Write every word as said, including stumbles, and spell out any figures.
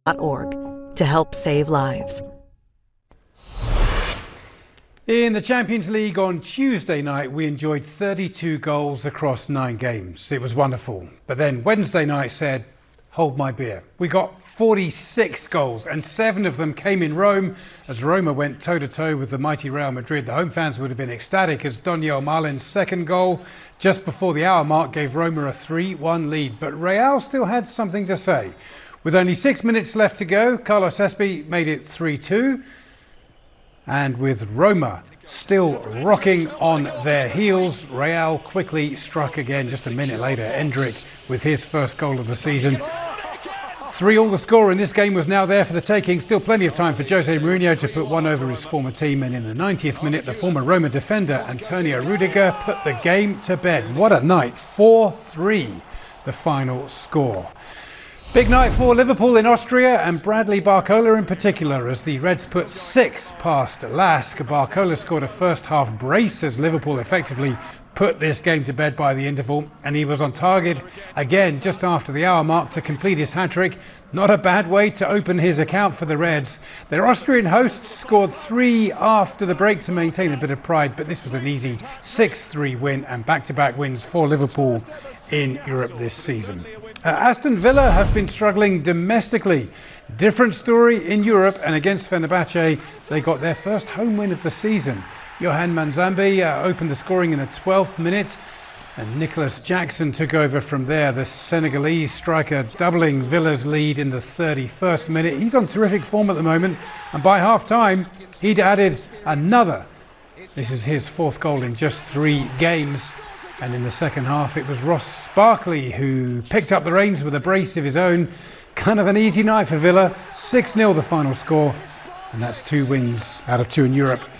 dot org to help save lives. In the Champions League on Tuesday night, we enjoyed thirty-two goals across nine games. It was wonderful. But then Wednesday night said, hold my beer. We got forty-six goals and seven of them came in Rome as Roma went toe-to-toe with the mighty Real Madrid. The home fans would have been ecstatic as Donyell Malin's second goal just before the hour mark gave Roma a three one lead. But Real still had something to say. With only six minutes left to go, Carlos Espy made it three two. And with Roma still rocking on their heels, Real quickly struck again just a minute later. Endrick with his first goal of the season. Three all the score in this game was now there for the taking. Still plenty of time for Jose Mourinho to put one over his former team. And in the ninetieth minute, the former Roma defender Antonio Rudiger put the game to bed. What a night. four three, the final score. Big night for Liverpool in Austria and Bradley Barcola in particular as the Reds put six past Lask. Barcola scored a first half brace as Liverpool effectively put this game to bed by the interval, and he was on target again just after the hour mark to complete his hat-trick. Not a bad way to open his account for the Reds. Their Austrian hosts scored three after the break to maintain a bit of pride, but this was an easy six three win and back-to-back wins for Liverpool in Europe this season. Uh, Aston Villa have been struggling domestically. Different story in Europe, and against Fenerbahce, they got their first home win of the season. Johan Manzambi uh, opened the scoring in the twelfth minute, and Nicholas Jackson took over from there. The Senegalese striker doubling Villa's lead in the thirty-first minute. He's on terrific form at the moment, and by half-time, he'd added another. This is his fourth goal in just three games. And in the second half, it was Ross Barkley who picked up the reins with a brace of his own. Kind of an easy night for Villa. six nil the final score. And that's two wins out of two in Europe.